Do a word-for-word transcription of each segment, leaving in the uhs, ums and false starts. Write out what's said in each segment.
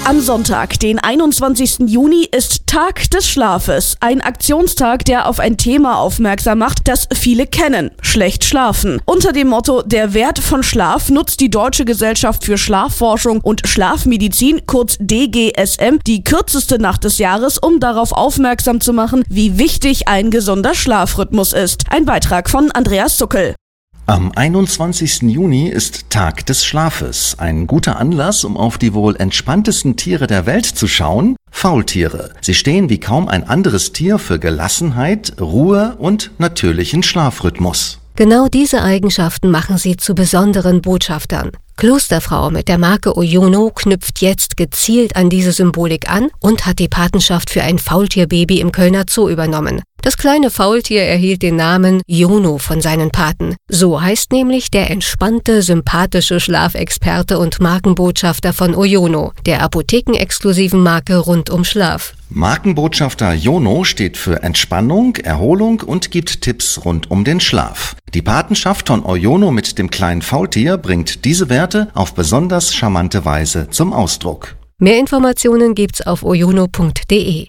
Am Sonntag, den einundzwanzigsten Juni, ist Tag des Schlafes. Ein Aktionstag, der auf ein Thema aufmerksam macht, das viele kennen: schlecht schlafen. Unter dem Motto "Der Wert von Schlaf" nutzt die Deutsche Gesellschaft für Schlafforschung und Schlafmedizin, kurz D G S M, die kürzeste Nacht des Jahres, um darauf aufmerksam zu machen, wie wichtig ein gesunder Schlafrhythmus ist. Ein Beitrag von Andreas Zuckel. Am einundzwanzigsten Juni ist Tag des Schlafes. Ein guter Anlass, um auf die wohl entspanntesten Tiere der Welt zu schauen: Faultiere. Sie stehen wie kaum ein anderes Tier für Gelassenheit, Ruhe und natürlichen Schlafrhythmus. Genau diese Eigenschaften machen sie zu besonderen Botschaftern. Klosterfrau mit der Marke Oyono knüpft jetzt gezielt an diese Symbolik an und hat die Patenschaft für ein Faultierbaby im Kölner Zoo übernommen. Das kleine Faultier erhielt den Namen Yono von seinen Paten. So heißt nämlich der entspannte, sympathische Schlafexperte und Markenbotschafter von Oyono, der apothekenexklusiven Marke rund um Schlaf. Markenbotschafter Yono steht für Entspannung, Erholung und gibt Tipps rund um den Schlaf. Die Patenschaft von Oyono mit dem kleinen Faultier bringt diese Werte auf besonders charmante Weise zum Ausdruck. Mehr Informationen gibt's auf oyono punkt de.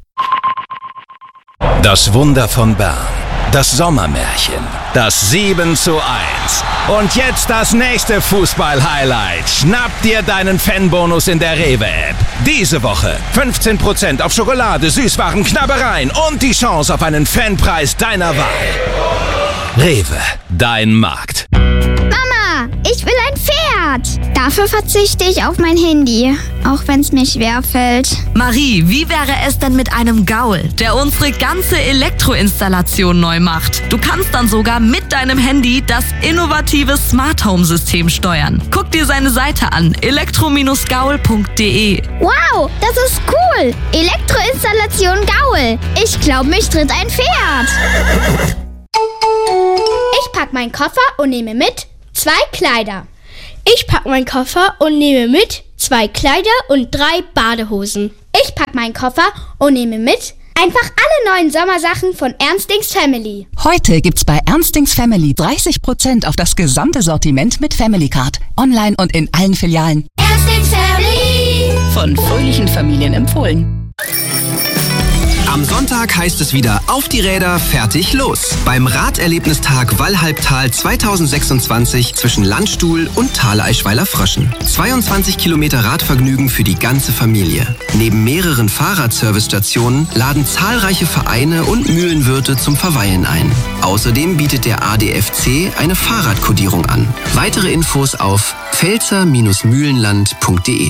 Das Wunder von Bern, das Sommermärchen, das sieben zu eins. Und jetzt das nächste Fußball-Highlight. Schnapp dir deinen Fanbonus in der Rewe-App. Diese Woche fünfzehn Prozent auf Schokolade, Süßwaren, Knabbereien und die Chance auf einen Fanpreis deiner Wahl. Rewe, dein Markt. Mama, ich will ein Pferd. Dafür verzichte ich auf mein Handy, auch wenn es mir schwerfällt. Marie, wie wäre es denn mit einem Gaul, der unsere ganze Elektroinstallation neu macht? Du kannst dann sogar mit deinem Handy das innovative Smart Home System steuern. Guck dir seine Seite an, elektro gaul punkt de. Wow, das ist cool. Elektroinstallation Gaul. Ich glaube, mich tritt ein Pferd. Ich pack meinen Koffer und nehme mit zwei Kleider. Ich pack meinen Koffer und nehme mit zwei Kleider und drei Badehosen. Ich pack meinen Koffer und nehme mit einfach alle neuen Sommersachen von Ernstings Family. Heute gibt's bei Ernstings Family dreißig Prozent auf das gesamte Sortiment mit Family Card. Online und in allen Filialen. Ernstings Family. Von fröhlichen Familien empfohlen. Am Sonntag heißt es wieder: Auf die Räder, fertig, los! Beim Raderlebnistag Wallhalbtal zweitausendsechsundzwanzig zwischen Landstuhl und Thaleischweiler-Fröschen. zweiundzwanzig Kilometer Radvergnügen für die ganze Familie. Neben mehreren Fahrradservicestationen laden zahlreiche Vereine und Mühlenwirte zum Verweilen ein. Außerdem bietet der A D F C eine Fahrradkodierung an. Weitere Infos auf pfälzer mühlenland punkt de.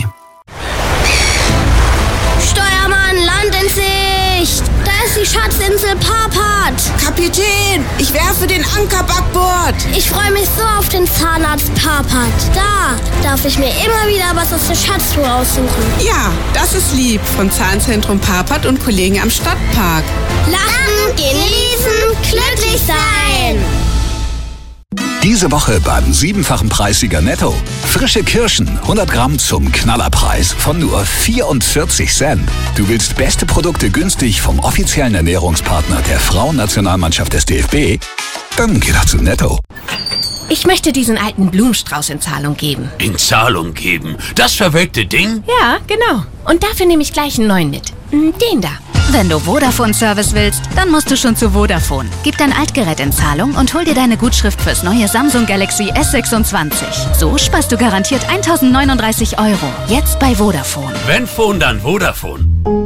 Steuermann, Land in Sicht! Da ist die Schatzinsel Papat! Kapitän, ich werfe den Anker backbord! Ich freue mich so auf den Zahnarzt Papat. Da darf ich mir immer wieder was aus der Schatztruhe aussuchen. Ja, das ist lieb von Zahnzentrum Papat und Kollegen am Stadtpark. Lachen, genießen, glücklich sein! Diese Woche beim siebenfachen Preissieger Netto. Frische Kirschen, hundert Gramm zum Knallerpreis von nur vierundvierzig Cent. Du willst beste Produkte günstig vom offiziellen Ernährungspartner der Frauennationalmannschaft des D F B? Dann geh doch zu Netto. Ich möchte diesen alten Blumenstrauß in Zahlung geben. In Zahlung geben? Das verwelkte Ding? Ja, genau. Und dafür nehme ich gleich einen neuen mit. Den da. Wenn du Vodafone-Service willst, dann musst du schon zu Vodafone. Gib dein Altgerät in Zahlung und hol dir deine Gutschrift fürs neue Samsung Galaxy S sechsundzwanzig. So sparst du garantiert eintausendneununddreißig Euro. Jetzt bei Vodafone. Wenn Phone, dann Vodafone.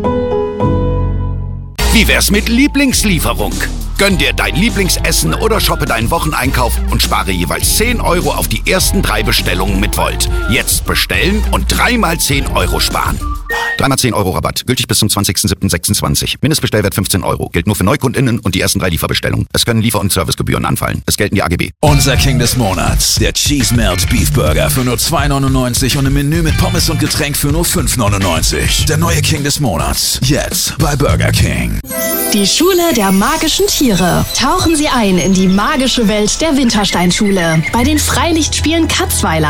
Wie wär's mit Lieblingslieferung? Gönn dir dein Lieblingsessen oder shoppe deinen Wocheneinkauf und spare jeweils zehn Euro auf die ersten drei Bestellungen mit Volt. Jetzt bestellen und dreimal zehn Euro sparen. Dreimal zehn Euro Rabatt. Gültig bis zum zwanzigsten siebten sechsundzwanzig. Mindestbestellwert fünfzehn Euro. Gilt nur für NeukundInnen und die ersten drei Lieferbestellungen. Es können Liefer- und Servicegebühren anfallen. Es gelten die A G B. Unser King des Monats. Der Cheese Melt Beef Burger für nur zwei neunundneunzig und im Menü mit Pommes und Getränk für nur fünf neunundneunzig. Der neue King des Monats. Jetzt bei Burger King. Die Schule der magischen Tiere. Tauchen Sie ein in die magische Welt der Wintersteinschule bei den Freilichtspielen Katzweiler.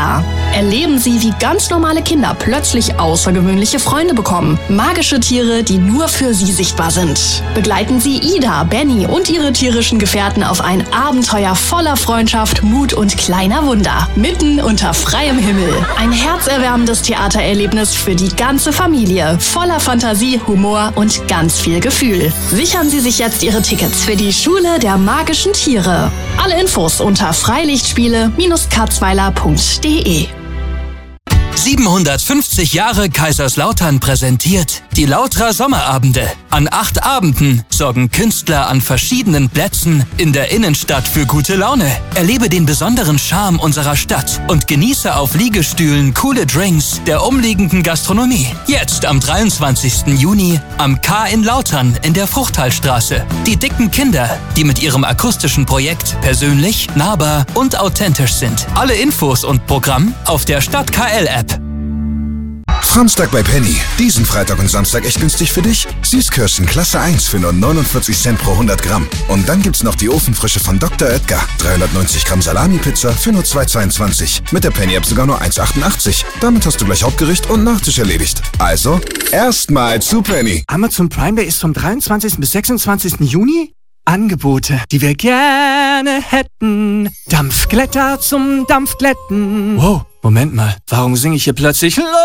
Erleben Sie, wie ganz normale Kinder plötzlich außergewöhnliche Freunde bekommen. Magische Tiere, die nur für Sie sichtbar sind. Begleiten Sie Ida, Benny und ihre tierischen Gefährten auf ein Abenteuer voller Freundschaft, Mut und kleiner Wunder. Mitten unter freiem Himmel. Ein herzerwärmendes Theatererlebnis für die ganze Familie. Voller Fantasie, Humor und ganz viel Gefühl. Sichern Sie sich jetzt Ihre Tickets für die Schule der magischen Tiere. Alle Infos unter freilichtspiele Bindestrich katzweiler Punkt de. siebenhundertfünfzig Jahre Kaiserslautern präsentiert die Lautra Sommerabende. An acht Abenden sorgen Künstler an verschiedenen Plätzen in der Innenstadt für gute Laune. Erlebe den besonderen Charme unserer Stadt und genieße auf Liegestühlen coole Drinks der umliegenden Gastronomie. Jetzt am dreiundzwanzigsten Juni am K in Lautern in der Fruchttalstraße. Die dicken Kinder, die mit ihrem akustischen Projekt persönlich, nahbar und authentisch sind. Alle Infos und Programm auf der Stadt K L-App. Samstag bei Penny. Diesen Freitag und Samstag echt günstig für dich. Süßkirschen Klasse eins für nur neunundvierzig Cent pro hundert Gramm. Und dann gibt's noch die Ofenfrische von Doktor Oetker. dreihundertneunzig Gramm Salami-Pizza für nur zwei zweiundzwanzig. Mit der Penny-App sogar nur eins achtundachtzig. Damit hast du gleich Hauptgericht und Nachtisch erledigt. Also, erstmal zu Penny. Amazon Prime Day ist vom dreiundzwanzigsten bis sechsundzwanzigsten Juni. Angebote, die wir gerne hätten. Dampfglätter zum Dampfglätten. Wow, Moment mal, warum singe ich hier plötzlich